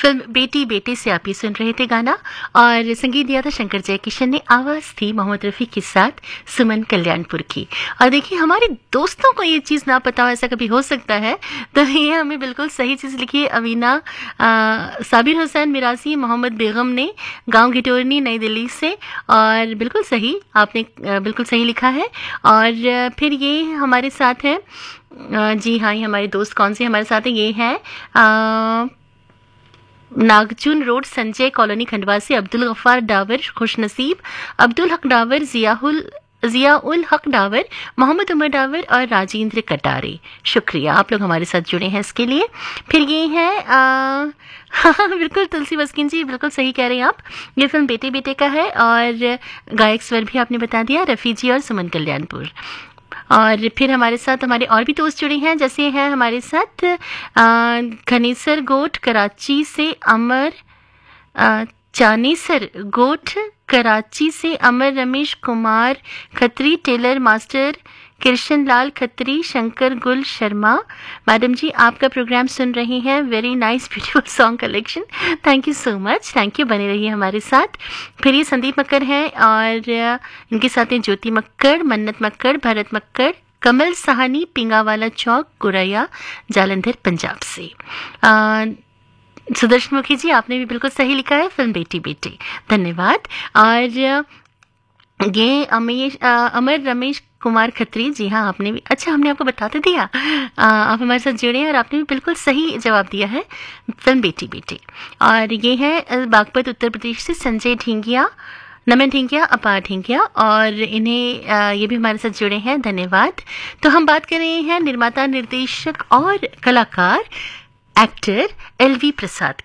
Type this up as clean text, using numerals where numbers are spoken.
Film बेटी बेटे से आप ये सुन रहे थे गाना, और संगीत दिया था शंकर जयकिशन ने, आवाज़ थी मोहम्मद रफ़ी के साथ सुमन कल्याणपुर की। और देखिए, हमारे दोस्तों को ये चीज़ ना पता हो, ऐसा कभी हो सकता है, तो ये हमें बिल्कुल सही चीज़ लिखी है। अवीना साबिर हुसैन मिरासी मोहम्मद बेगम ने, गांव घिटोरनी नई दिल्ली से, और बिल्कुल सही आपने बिल्कुल सही लिखा है। और फिर ये हमारे साथ है, जी हाँ, ये हमारे दोस्त कौन से हमारे साथ हैं, ये हैं नागचून रोड संजय कॉलोनी खंडवा से अब्दुल गफ्फार डावर, खुशनसीब अब्दुल हक डावर, जियाउल हक डावर, मोहम्मद उमर डावर और राजेंद्र कटारे। शुक्रिया, आप लोग हमारे साथ जुड़े हैं इसके लिए। फिर ये है हाँ बिल्कुल तुलसी बस्किन जी, बिल्कुल सही कह रहे हैं आप। ये फिल्म बेटे बेटे का है, और गायक स्वर भी आपने बता दिया, रफ़ी जी और सुमन कल्याणपुर। और फिर हमारे साथ हमारे और भी दोस्त जुड़े हैं, जैसे हैं हमारे साथ खनेसर गोट कराची से अमर, चानेसर गोट कराची से अमर रमेश कुमार खत्री, टेलर मास्टर कृष्ण लाल खत्री, शंकर गुल शर्मा। मैडम जी, आपका प्रोग्राम सुन रहे हैं, very nice beautiful song collection, thank you so much, thank you, बने रहिए हमारे साथ। फिर ये संदीप मक्कर हैं, और इनके साथ हैं ज्योति मक्कर, मन्नत मक्कर, भरत मक्कर, कमल सहानी, पिंगावाला चौक, गुरैया, जालंधर, पंजाब से। सुदर्शन मुखी जी, आपने भी बिल्कुल सही लिखा है, फिल्म बेटी बेटी, धन्यवाद। और ये अमर रमेश कुमार खत्री, जी हाँ, आपने भी, अच्छा हमने आपको बता तो दिया, आप हमारे साथ जुड़े हैं और आपने भी बिल्कुल सही जवाब दिया है, फिल्म बेटी बेटी। और ये है बागपत उत्तर प्रदेश से संजय ढींगिया, नमन ढींगिया, अपार ढींगिया, और इन्हें ये भी हमारे साथ जुड़े हैं, धन्यवाद। तो हम बात कर रहे हैं निर्माता, निर्देशक और कलाकार एक्टर LV प्रसाद